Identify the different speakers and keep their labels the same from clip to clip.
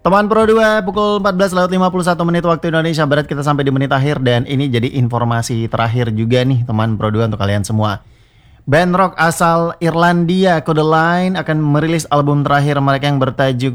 Speaker 1: Teman Pro 2 pukul 14.51 waktu Indonesia Barat, kita sampai di menit akhir dan ini jadi informasi terakhir juga nih teman Pro 2 untuk kalian semua. Band rock asal Irlandia Kodaline akan merilis album terakhir mereka yang bertajuk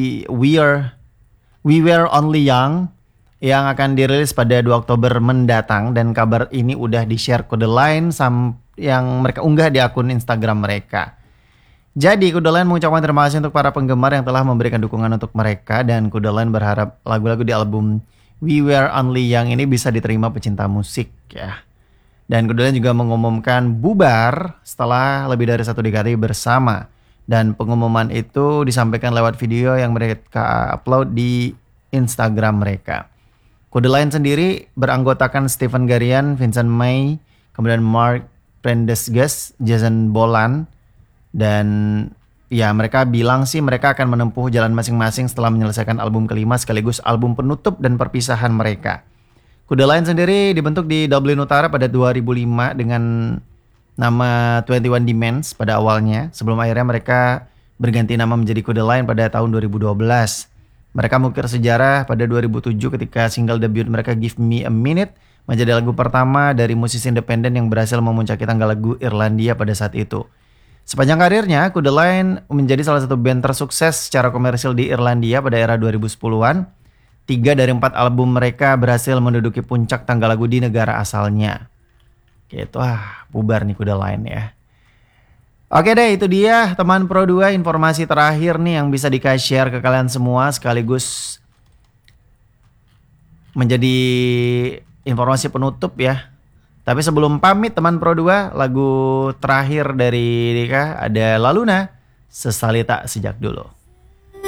Speaker 1: We Were Only Young yang akan dirilis pada 2 Oktober mendatang, dan kabar ini udah di-share Kodaline yang mereka unggah di akun Instagram mereka. Jadi Kodaline mengucapkan terima kasih untuk para penggemar yang telah memberikan dukungan untuk mereka, dan Kodaline berharap lagu-lagu di album We Were Only Young ini bisa diterima pecinta musik ya. Dan Kodaline juga mengumumkan bubar setelah lebih dari 1 dekade bersama, dan pengumuman itu disampaikan lewat video yang mereka upload di Instagram mereka. Kodaline sendiri beranggotakan Stephen Garian, Vincent May, kemudian Mark Prendesgas, Jason Bolan. Dan ya mereka bilang sih mereka akan menempuh jalan masing-masing setelah menyelesaikan album kelima sekaligus album penutup dan perpisahan mereka. Kodaline sendiri dibentuk di Dublin Utara pada 2005 dengan nama 21 Demands pada awalnya, sebelum akhirnya mereka berganti nama menjadi Kodaline pada tahun 2012. Mereka mengukir sejarah pada 2007 ketika single debut mereka Give Me a Minute menjadi lagu pertama dari musisi independen yang berhasil memuncaki tangga lagu Irlandia pada saat itu. Sepanjang karirnya, Kodaline menjadi salah satu band tersukses secara komersil di Irlandia pada era 2010-an. 3 dari 4 album mereka berhasil menduduki puncak tangga lagu di negara asalnya. Gitu, bubar nih Kodaline ya. Oke deh, itu dia teman Pro 2 informasi terakhir nih yang bisa di-share ke kalian semua, sekaligus menjadi informasi penutup ya. Tapi sebelum pamit teman Pro 2, lagu terakhir dari Dika ada La Luna, Sesali Tak Sejak Dulu.